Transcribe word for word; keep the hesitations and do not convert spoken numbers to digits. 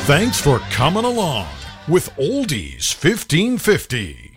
Thanks for coming along with Oldies fifteen fifty.